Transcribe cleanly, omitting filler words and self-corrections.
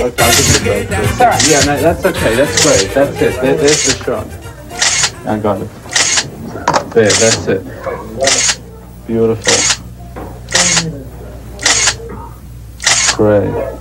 Okay, I'll give you both. Yeah, no, that's okay. That's great. That's it. There's the shot. I got it. There, that's it. Beautiful. Great.